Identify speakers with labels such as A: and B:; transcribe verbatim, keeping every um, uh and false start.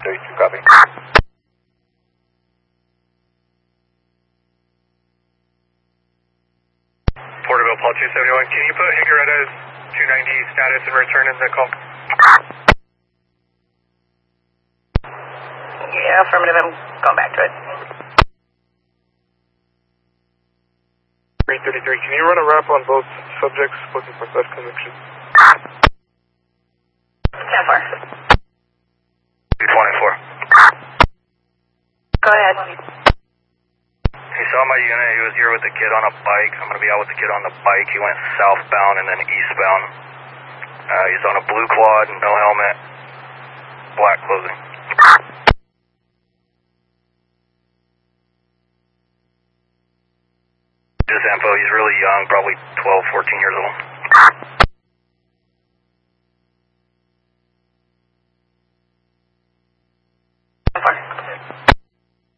A: thirty-two, copy.
B: Porterville, Paul two seventy-one, can you put Higuereta's two ninety status and return in the call?
C: Yeah, affirmative, I'm going back to it.
B: three thirty-three, can you run a wrap on both subjects looking for theft conviction?
C: ten four.
B: two twenty-four.
C: Go ahead.
B: He saw my unit, he was here with the kid on a bike. I'm going to be out with the kid on the bike. He went southbound and then eastbound. Uh, he's on a blue quad, no helmet, black clothing. Just info, he's really young, probably twelve, fourteen years old.
C: ten four.